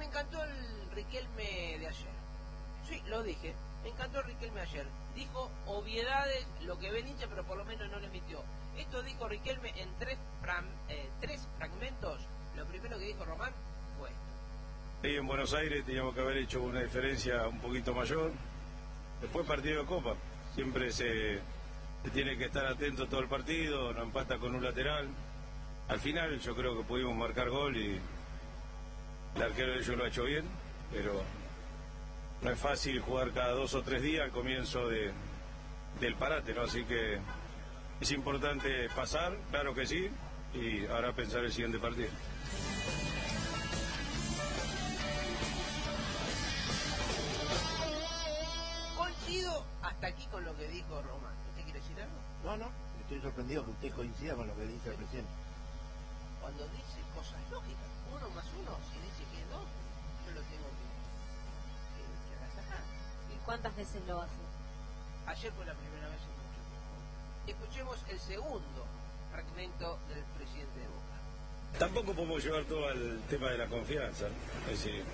me encantó el Riquelme de ayer. Sí, lo dije. Me encantó el Riquelme ayer. Dijo obviedades, lo que ve el hincha, pero por lo menos no le mintió. Esto dijo Riquelme en tres fragmentos. Lo primero que dijo Román fue esto. Ahí en Buenos Aires teníamos que haber hecho una diferencia un poquito mayor. Después partido de Copa. Siempre se tiene que estar atento todo el partido, no empata con un lateral. Al final yo creo que pudimos marcar gol y el arquero de ellos lo ha hecho bien, pero no es fácil jugar cada 2 o 3 días al comienzo del parate, ¿no? Así que es importante pasar, claro que sí, y ahora pensar el siguiente partido. Coincido hasta aquí con lo que dijo Román. ¿Usted quiere decir algo? No, estoy sorprendido que usted coincida con lo que dice el presidente. Cuando dice cosas lógicas, 1 más 1, si dice que 2, yo lo tengo que agasajar. ¿Y cuántas veces lo hace? Ayer fue la primera vez en mucho tiempo. Escuchemos el segundo fragmento del presidente de Boca. Tampoco podemos llevar todo al tema de la confianza. Es decir,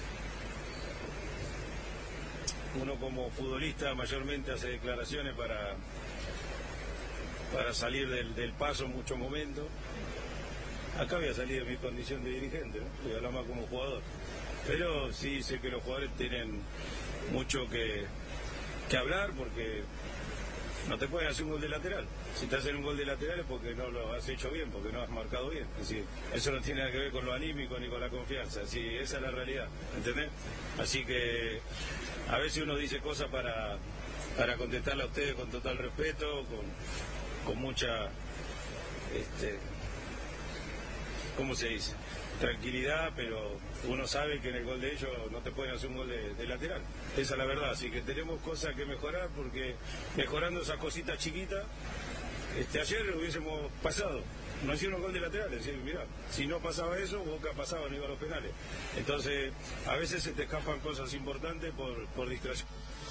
uno como futbolista mayormente hace declaraciones para salir del paso en muchos momentos. Acá voy a salir de mi condición de dirigente, ¿no? Voy a hablar más como jugador. Pero sí sé que los jugadores tienen mucho que hablar, porque no te pueden hacer un gol de lateral. Si te hacen un gol de lateral es porque no lo has hecho bien, porque no has marcado bien. Es decir, eso no tiene nada que ver con lo anímico ni con la confianza. Sí, esa es la realidad, ¿entendés? Así que a veces uno dice cosas para contestarle a ustedes con total respeto, con mucha... ¿cómo se dice? Tranquilidad, pero uno sabe que en el gol de ellos no te pueden hacer un gol de lateral. Esa es la verdad, así que tenemos cosas que mejorar, porque mejorando esas cositas chiquitas, ayer hubiésemos pasado. No hicieron gol de lateral, es decir, mirá, si no pasaba eso, Boca pasaba, no iba a los penales. Entonces, a veces se te escapan cosas importantes por distracción.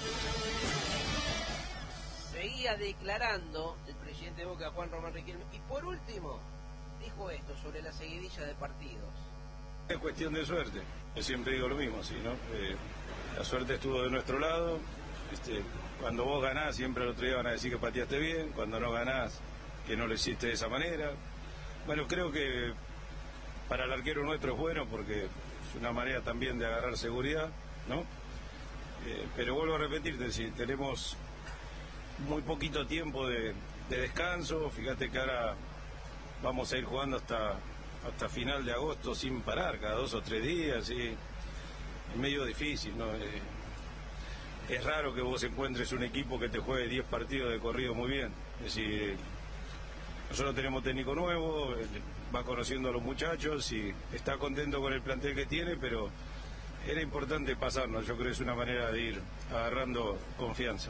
Seguía declarando el presidente de Boca, Juan Román Riquelme, y por último dijo esto sobre la seguidilla de partidos. Es cuestión de suerte, yo siempre digo lo mismo, ¿sí, no? La suerte estuvo de nuestro lado. Cuando vos ganás, siempre al otro día van a decir que pateaste bien. Cuando no ganás, que no lo hiciste de esa manera. Bueno, creo que para el arquero nuestro es bueno, porque es una manera también de agarrar seguridad, ¿no? Pero vuelvo a repetirte, si tenemos muy poquito tiempo de descanso, fíjate que ahora vamos a ir jugando hasta final de agosto sin parar, cada 2 o 3 días, y es medio difícil, ¿no? Es raro que vos encuentres un equipo que te juegue 10 partidos de corrido muy bien. Es decir, nosotros tenemos técnico nuevo, va conociendo a los muchachos y está contento con el plantel que tiene, pero era importante pasarnos. Yo creo que es una manera de ir agarrando confianza.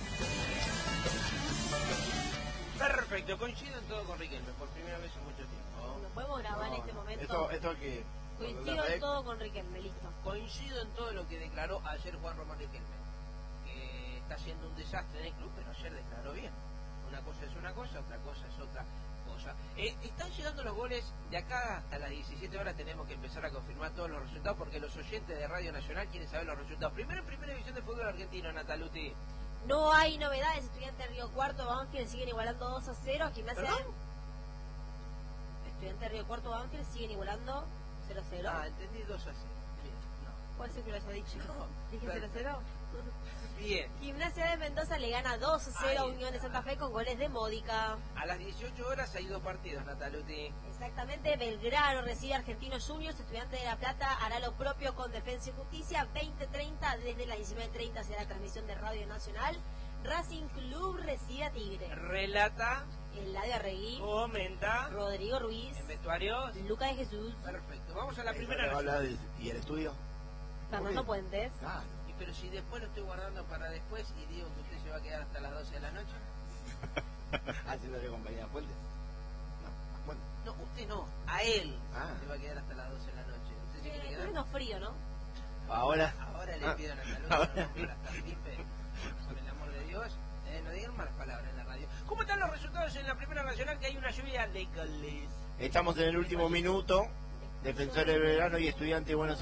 Perfecto, coincido en todo con Riquelme, por primera vez en mucho tiempo. ¿Lo podemos grabar en este momento? Esto que... Coincido en todo con Riquelme, listo. Coincido en todo lo que declaró ayer Juan Román Riquelme, que está siendo un desastre en el club, pero ayer declaró bien. Una cosa es una cosa, otra cosa es otra cosa. Están llegando los goles de acá hasta las 17 horas. Tenemos que empezar a confirmar todos los resultados, porque los oyentes de Radio Nacional quieren saber los resultados. Primero en Primera División de Fútbol Argentino, Nataluti. No hay novedades. Estudiantes de Río Cuarto, Banfield siguen igualando 2-0. Gimnasia... Estudiantes de Río Cuarto, Banfield siguen igualando 0-0. Ah, entendí 2-0. Bien, no. ¿Puede ser que lo haya dicho? No. ¿Dije 0-0? Bien. Gimnasia de Mendoza le gana 2-0 a Unión de Santa Fe con goles de Módica. A las 18 horas hay 2 partidos, Nataluti. Exactamente, Belgrano recibe a Argentinos Juniors, Estudiantes de La Plata hará lo propio con Defensa y Justicia, 20:30, desde las 19:30 será la transmisión de Radio Nacional. Racing Club recibe a Tigre. Relata. Eladio Arregui. Comenta. Rodrigo Ruiz. En vestuarios. Lucas de Jesús. Perfecto, vamos a la primera. ¿Y el estudio? Fernando Puentes. Claro. Pero si después lo estoy guardando para después y digo que usted se va a quedar hasta las 12 de la noche. ¿Haciéndole compañía a Puentes? No, bueno. No, usted no, a él se va a quedar hasta las 12 de la noche. ¿Usted se quiere Es quedar? menos frío, ¿no? Ahora le pido a Natalia, por el amor de Dios, no digan malas palabras en la radio. ¿Cómo están los resultados en la Primera Nacional, que hay una lluvia de goles? estamos en el último minuto. Defensor de Belgrano y Estudiante de Buenos Aires.